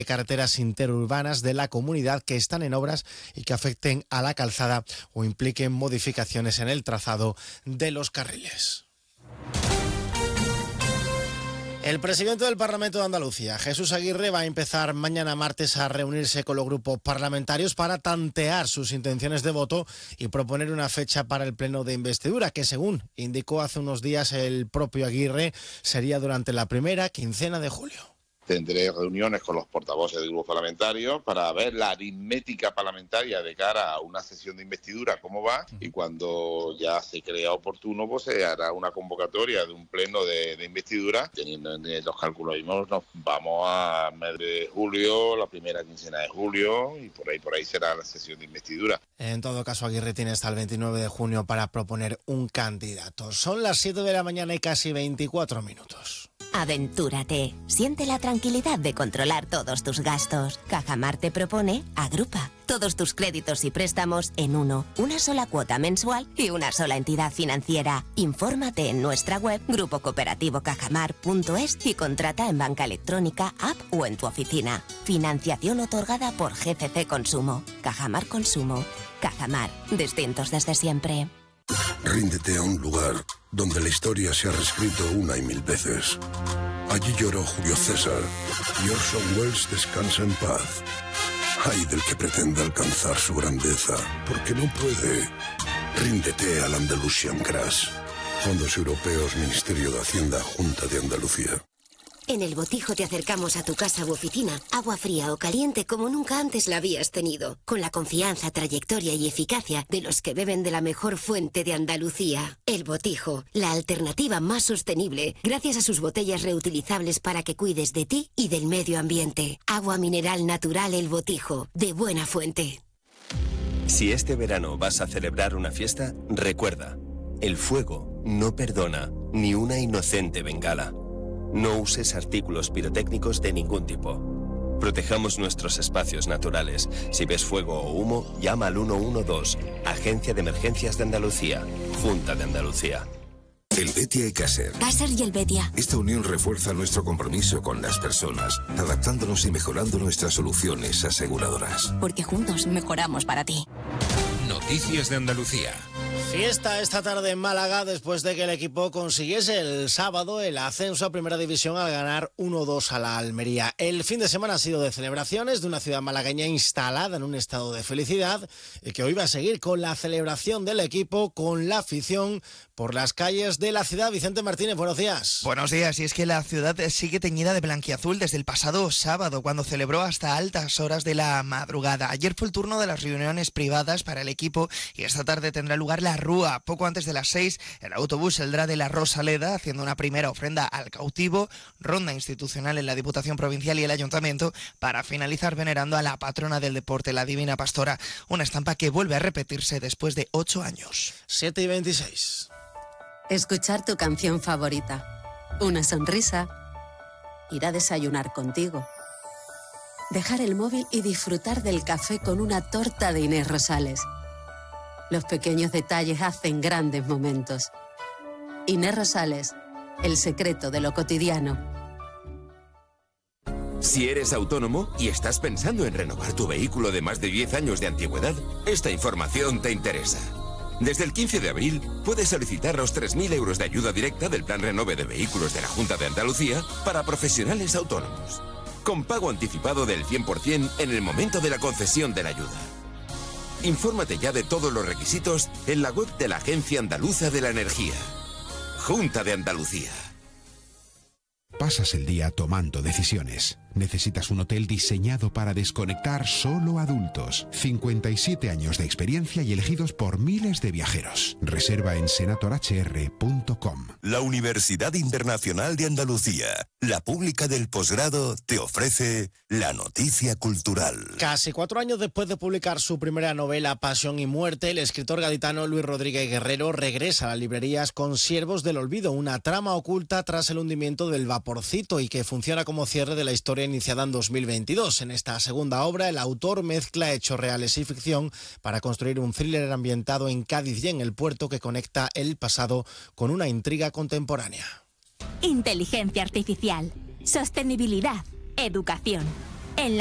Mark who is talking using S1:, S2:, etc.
S1: carreteras interurbanas de la comunidad que están en obras y que afecten a la calzada o impliquen modificaciones en el trazado de los carriles. El presidente del Parlamento de Andalucía, Jesús Aguirre, va a empezar mañana martes a reunirse con los grupos parlamentarios para tantear sus intenciones de voto y proponer una fecha para el pleno de investidura, que según indicó hace unos días el propio Aguirre, sería durante la primera quincena de julio.
S2: Tendré reuniones con los portavoces de grupos parlamentarios para ver la aritmética parlamentaria de cara a una sesión de investidura, cómo va, y cuando ya se crea oportuno, pues se hará una convocatoria de un pleno de investidura. Teniendo en los cálculos mismos, nos vamos a mes de julio, la primera quincena de julio, y por ahí será la sesión de investidura.
S1: En todo caso, Aguirre tiene hasta el 29 de junio para proponer un candidato. Son las 7 de la mañana y casi 24 minutos.
S3: Aventúrate. Siente la tranquilidad de controlar todos tus gastos. Cajamar te propone Agrupa. Todos tus créditos y préstamos en uno. Una sola cuota mensual y una sola entidad financiera. Infórmate en nuestra web grupocooperativo.cajamar.es y contrata en banca electrónica, app o en tu oficina. Financiación otorgada por GCC Consumo. Cajamar Consumo. Cajamar. Distintos desde siempre.
S4: Ríndete a un lugar donde la historia se ha reescrito una y mil veces. Allí lloró Julio César y Orson Welles descansa en paz. Ay del que pretenda alcanzar su grandeza, porque no puede. Ríndete al Andalusian Crash. Fondos Europeos, Ministerio de Hacienda, Junta de Andalucía.
S5: En El Botijo te acercamos a tu casa u oficina, agua fría o caliente como nunca antes la habías tenido, con la confianza, trayectoria y eficacia de los que beben de la mejor fuente de Andalucía. El Botijo, la alternativa más sostenible, gracias a sus botellas reutilizables para que cuides de ti y del medio ambiente. Agua mineral natural El Botijo, de buena fuente.
S6: Si este verano vas a celebrar una fiesta, recuerda, el fuego no perdona ni una inocente bengala. No uses artículos pirotécnicos de ningún tipo. Protejamos nuestros espacios naturales. Si ves fuego o humo, llama al 112, Agencia de Emergencias de Andalucía, Junta de Andalucía.
S7: El Betia y Caser.
S3: Caser y el Betia.
S7: Esta unión refuerza nuestro compromiso con las personas, adaptándonos y mejorando nuestras soluciones aseguradoras.
S3: Porque juntos mejoramos para ti.
S8: Noticias de Andalucía.
S1: Fiesta esta tarde en Málaga después de que el equipo consiguiese el sábado el ascenso a Primera División al ganar 1-2 a la Almería. El fin de semana ha sido de celebraciones de una ciudad malagueña instalada en un estado de felicidad y que hoy va a seguir con la celebración del equipo con la afición por las calles de la ciudad. Vicente Martínez, buenos días.
S9: Buenos días, y es que la ciudad sigue teñida de blanquiazul desde el pasado sábado, cuando celebró hasta altas horas de la madrugada. Ayer fue el turno de las reuniones privadas para el equipo y esta tarde tendrá lugar la Rúa. Poco antes de las 6, el autobús saldrá de la Rosaleda haciendo una primera ofrenda al cautivo, ronda institucional en la Diputación Provincial y el Ayuntamiento, para finalizar venerando a la patrona del deporte, la Divina Pastora, una estampa que vuelve a repetirse después de 8 años.
S1: 7:26.
S10: Escuchar tu canción favorita, una sonrisa, ir a desayunar contigo, dejar el móvil y disfrutar del café con una torta de Inés Rosales. Los pequeños detalles hacen grandes momentos. Inés Rosales, el secreto de lo cotidiano.
S11: Si eres autónomo y estás pensando en renovar tu vehículo de más de 10 años de antigüedad, esta información te interesa. Desde el 15 de abril puedes solicitar los 3.000 euros de ayuda directa del Plan Renove de Vehículos de la Junta de Andalucía para profesionales autónomos, con pago anticipado del 100% en el momento de la concesión de la ayuda. Infórmate ya de todos los requisitos en la web de la Agencia Andaluza de la Energía. Junta de Andalucía.
S12: Pasas el día tomando decisiones. Necesitas un hotel diseñado para desconectar solo adultos. 57 años de experiencia y elegidos por miles de viajeros. Reserva en senatorhr.com.
S13: La Universidad Internacional de Andalucía, la pública del posgrado, te ofrece la noticia cultural.
S1: Casi 4 años después de publicar su primera novela, Pasión y Muerte, el escritor gaditano Luis Rodríguez Guerrero regresa a las librerías con Siervos del Olvido, una trama oculta tras el hundimiento del Vaporcito y que funciona como cierre de la historia iniciada en 2022. En esta segunda obra, el autor mezcla hechos reales y ficción para construir un thriller ambientado en Cádiz y en el puerto que conecta el pasado con una intriga contemporánea.
S14: Inteligencia artificial, sostenibilidad, educación.